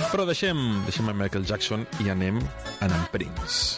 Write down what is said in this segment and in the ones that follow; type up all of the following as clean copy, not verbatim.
Però deixem a Michael Jackson i anem en Prince.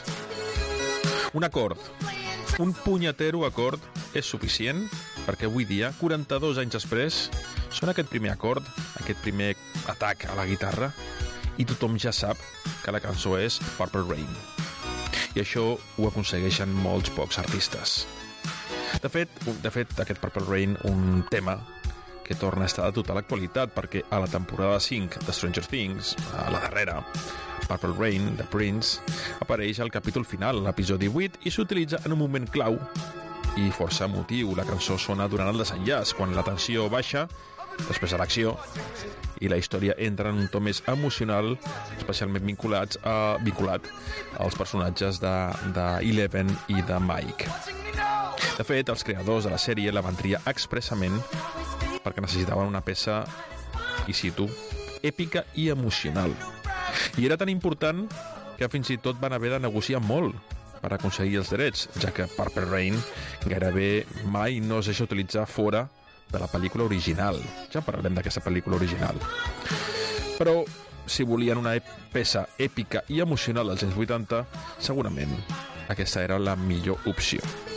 Un acord, un punyetero acord és suficient perquè avui dia, 42 anys després, sona aquest primer acord, aquest primer atac a la guitarra, i tothom ja sap que la cançó és Purple Rain. I això ho aconsegueixen molts pocs artistes. De fet, aquest Purple Rain, un tema que torna a estar de total actualitat, perquè a la temporada 5 de Stranger Things, a la darrera, Purple Rain, de Prince, apareix al capítol final, l'episodi 8, i s'utilitza en un moment clau i força emotiu. La cançó sona durant el desenllaç, quan la tensió baixa, després de l'acció, i la història entra en un to més emocional, especialment vinculat als personatges d'Eleven i de Mike. De fet, els creadors de la sèrie la van triar expressament perquè necessitaven una peça, i cito, èpica i emocional. I era tan important que fins i tot van haver de negociar molt per aconseguir els drets, ja que Purple Rain gairebé mai no es deixa utilitzar fora de la pel·lícula original. Ja parlarem d'aquesta pel·lícula original. Però, si volien una peça èpica i emocional dels anys 80, segurament aquesta era la millor opció.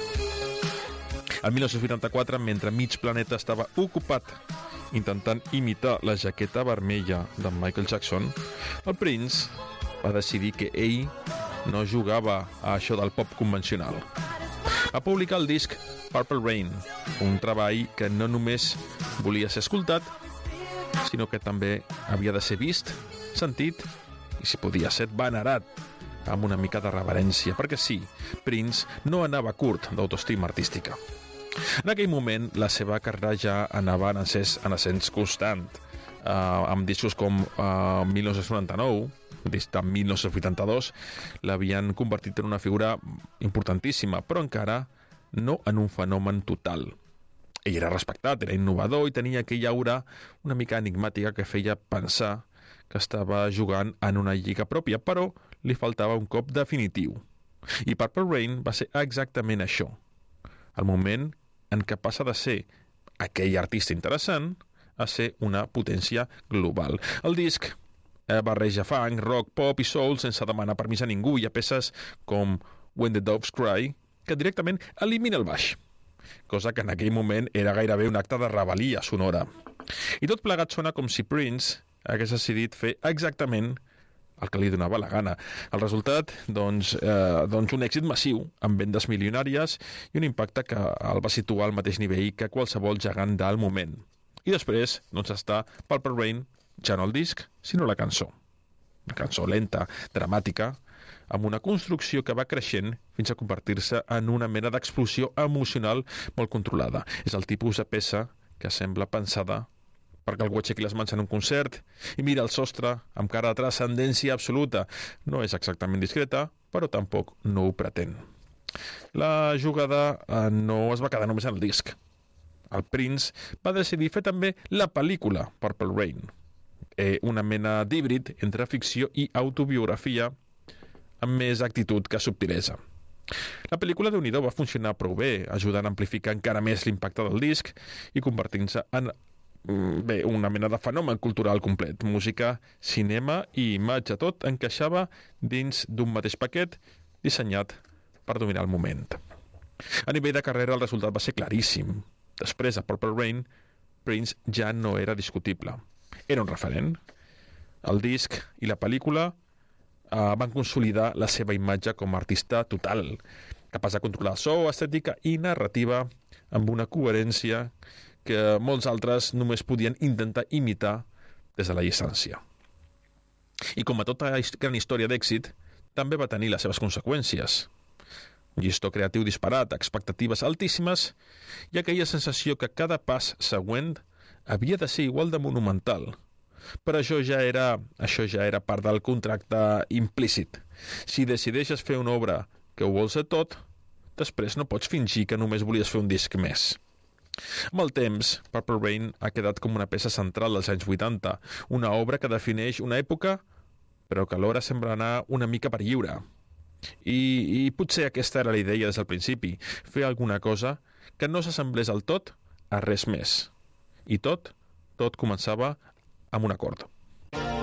El 1984, mentre mig planeta estava ocupat intentant imitar la jaqueta vermella de Michael Jackson, el Prince va decidir que ell no jugava a això del pop convencional. Va publicar el disc Purple Rain, un treball que no només volia ser escoltat, sinó que també havia de ser vist, sentit i, si podia ser, venerat amb una mica de reverència, perquè sí, Prince no anava curt d'autoestima artística. En aquell moment, la seva carrera ja anava en ascens constant, amb discos com 1999, disc de 1982, l'havien convertit en una figura importantíssima, però encara no en un fenomen total. Ell era respectat, era innovador i tenia aquella aura una mica enigmàtica que feia pensar que estava jugant en una lliga pròpia, però li faltava un cop definitiu. I Purple Rain va ser exactament això. El moment en què passa de ser aquell artista interessant a ser una potència global. El disc barreja funk, rock, pop i soul sense demanar permís a ningú. Hi ha peces com When the Doves Cry que directament elimina el baix, cosa que en aquell moment era gairebé un acte de rebel·lia sonora. I tot plegat sona com si Prince hagués decidit fer exactament el que li donava la gana. El resultat, doncs un èxit massiu, amb vendes milionàries i un impacte que el va situar al mateix nivell que qualsevol gegant del moment. I després, doncs, està Purple Rain, ja no el disc, sinó la cançó. Una cançó lenta, dramàtica, amb una construcció que va creixent fins a convertir-se en una mena d'explosió emocional molt controlada. És el tipus de peça que sembla pensada perquè algú aixequi les mans en un concert i mira el sostre amb cara de transcendència absoluta. No és exactament discreta, però tampoc no ho pretén. La jugada no es va quedar només en el disc. El Prince va decidir fer també la pel·lícula Purple Rain, una mena d'híbrid entre ficció i autobiografia amb més actitud que subtilesa. La pel·lícula de Déu-n'hi-do va funcionar prou bé, ajudant a amplificar encara més l'impacte del disc i convertint-se en una mena de fenomen cultural complet. Música, cinema i imatge, tot encaixava dins d'un mateix paquet dissenyat per dominar el moment. A nivell de carrera el resultat va ser claríssim. Després de Purple Rain, Prince ja no era discutible. Era un referent. El disc i la pel·lícula van consolidar la seva imatge com a artista total, capaç de controlar so, estètica i narrativa amb una coherència que molts altres només podien intentar imitar des de la distància. I com a tota gran història d'èxit, també va tenir les seves conseqüències. Un llistó creatiu disparat, expectatives altíssimes i aquella sensació que cada pas següent havia de ser igual de monumental. Però això ja era part del contracte implícit. Si decideixes fer una obra que ho vols ser tot, després no pots fingir que només volies fer un disc més. Amb el temps, Purple Rain ha quedat com una peça central dels anys 80, una obra que defineix una època, però que alhora sembla anar una mica per lliure. I potser aquesta era la idea des del principi, fer alguna cosa que no s'assemblés al tot a res més. I tot començava amb un acord.